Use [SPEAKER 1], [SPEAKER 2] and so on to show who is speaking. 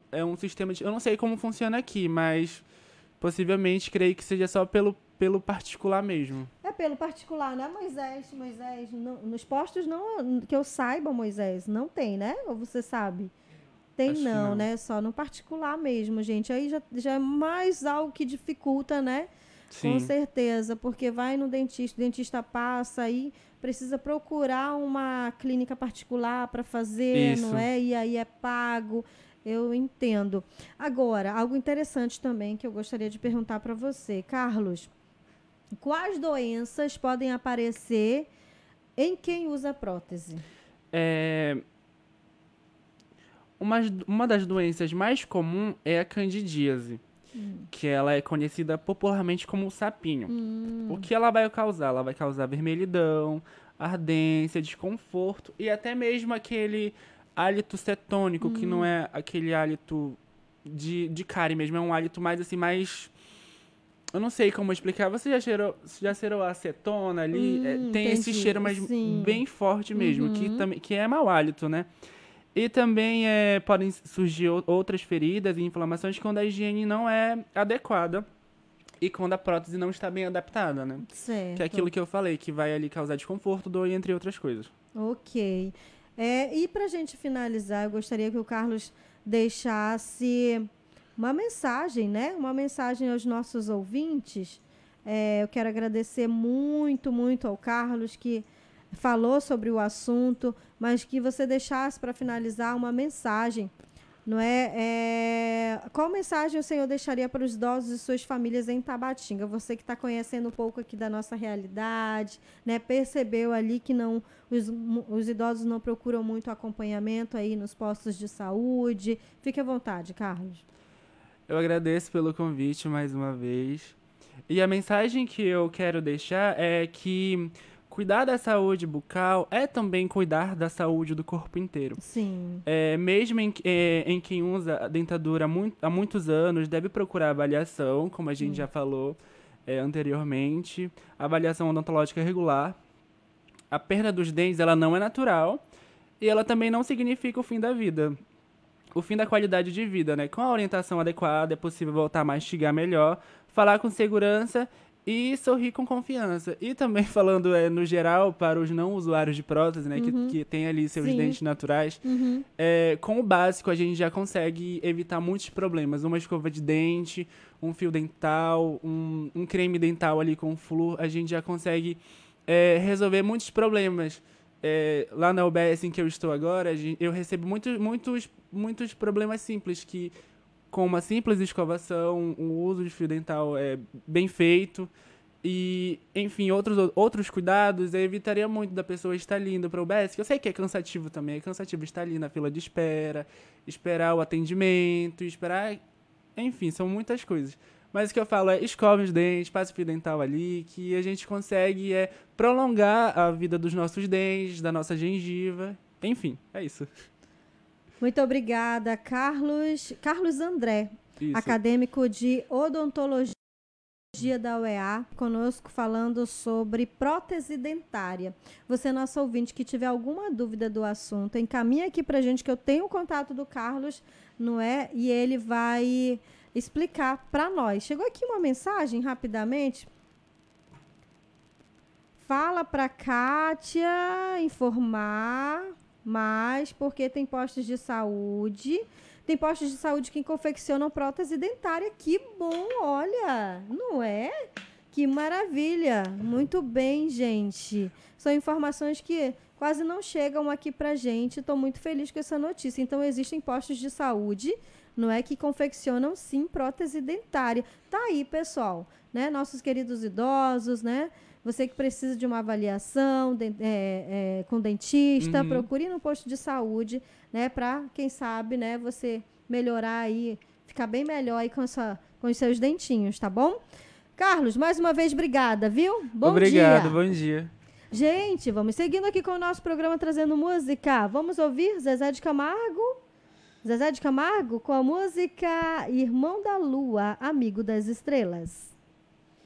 [SPEAKER 1] é um sistema de... Eu não sei como funciona aqui, mas possivelmente creio que seja só pelo particular mesmo.
[SPEAKER 2] É pelo particular, né, Moisés? Moisés, nos postos não, que eu saiba, Moisés, não tem, né? Ou você sabe? Tem
[SPEAKER 1] Acho que
[SPEAKER 2] não,
[SPEAKER 1] não.
[SPEAKER 2] né? Só no particular mesmo, gente. Aí já é mais algo que dificulta, né? Com
[SPEAKER 1] Sim,
[SPEAKER 2] certeza, porque vai no dentista, o dentista passa aí, precisa procurar uma clínica particular para fazer, não
[SPEAKER 1] isso.
[SPEAKER 2] é? E aí é pago. Eu entendo. Agora, algo interessante também que eu gostaria de perguntar para você, Carlos. Quais doenças podem aparecer em quem usa prótese?
[SPEAKER 1] É, uma das doenças mais comuns é a candidíase, que ela é conhecida popularmente como o sapinho. O que ela vai causar? Ela vai causar vermelhidão, ardência, desconforto e até mesmo aquele hálito cetônico, que não é aquele hálito de cárie mesmo, é um hálito mais assim, mais... Eu não sei como explicar. Você já cheirou a acetona ali? Tem esse cheiro,
[SPEAKER 2] Entendi.
[SPEAKER 1] mas
[SPEAKER 2] Sim.
[SPEAKER 1] bem forte mesmo,
[SPEAKER 2] Uhum.
[SPEAKER 1] que é mau hálito, né? E também podem surgir outras feridas e inflamações quando a higiene não é adequada e quando a prótese não está bem adaptada, né? Que é aquilo
[SPEAKER 2] Certo.
[SPEAKER 1] que eu falei, que vai ali causar desconforto, dor, entre outras coisas.
[SPEAKER 2] Ok. E para a gente finalizar, eu gostaria que o Carlos deixasse uma mensagem, né? Uma mensagem aos nossos ouvintes. Eu quero agradecer muito, muito ao Carlos que falou sobre o assunto, mas que você deixasse para finalizar uma mensagem. Não é? Qual mensagem o Senhor deixaria para os idosos e suas famílias em Tabatinga? Você que está conhecendo um pouco aqui da nossa realidade, né? Percebeu ali que não os idosos não procuram muito acompanhamento aí nos postos de saúde. Fique à vontade, Carlos.
[SPEAKER 1] Eu agradeço pelo convite mais uma vez. E a mensagem que eu quero deixar é que cuidar da saúde bucal é também cuidar da saúde do corpo inteiro.
[SPEAKER 2] Sim.
[SPEAKER 1] Mesmo em quem usa a dentadura há muitos anos, deve procurar avaliação, como a gente já falou anteriormente, avaliação odontológica regular. A perda dos dentes ela não é natural e ela também não significa o fim da vida, o fim da qualidade de vida, né? Com a orientação adequada é possível voltar a mastigar melhor, falar com segurança e sorrir com confiança. E também falando no geral para os não usuários de prótese, né, que tem ali seus
[SPEAKER 2] Sim.
[SPEAKER 1] dentes naturais,
[SPEAKER 2] Uhum.
[SPEAKER 1] com o básico a gente já consegue evitar muitos problemas. Uma escova de dente, um fio dental, um creme dental ali com flúor, a gente já consegue resolver muitos problemas. Lá na UBS em que eu estou agora, eu recebo muitos problemas simples que com uma simples escovação, o uso de fio dental é bem feito e, enfim, outros cuidados, eu evitaria muito da pessoa estar ali indo para o UBS, que eu sei que é cansativo também, é cansativo estar ali na fila de espera, esperar o atendimento, esperar, enfim, são muitas coisas. Mas o que eu falo é escove os dentes, passe o fio dental ali, que a gente consegue prolongar a vida dos nossos dentes, da nossa gengiva, enfim, é isso.
[SPEAKER 2] Muito obrigada, Carlos. Carlos André,
[SPEAKER 1] Isso.
[SPEAKER 2] acadêmico de odontologia da UEA, conosco falando sobre prótese dentária. Você, nosso ouvinte, que tiver alguma dúvida do assunto, encaminha aqui pra gente que eu tenho o contato do Carlos, não é? E ele vai explicar para nós. Chegou aqui uma mensagem, rapidamente. Fala para Kátia informar mais, porque tem postos de saúde. Tem postos de saúde que confeccionam prótese dentária. Que bom, olha, não é? Que maravilha. Muito bem, gente. São informações que quase não chegam aqui pra gente. Estou muito feliz com essa notícia. Então, existem postos de saúde, não é, que confeccionam sim prótese dentária. Tá aí, pessoal, né? Nossos queridos idosos, né? Você que precisa de uma avaliação com dentista,
[SPEAKER 1] Uhum.
[SPEAKER 2] procure no posto de saúde, né? Para, quem sabe, né? Você melhorar aí, ficar bem melhor aí com os seus dentinhos, tá bom? Carlos, mais uma vez, obrigada, viu? Bom
[SPEAKER 1] Obrigado,
[SPEAKER 2] dia!
[SPEAKER 1] bom dia.
[SPEAKER 2] Gente, vamos seguindo aqui com o nosso programa trazendo música. Vamos ouvir Zezé de Camargo? Zezé de Camargo com a música Irmão da Lua, Amigo das Estrelas.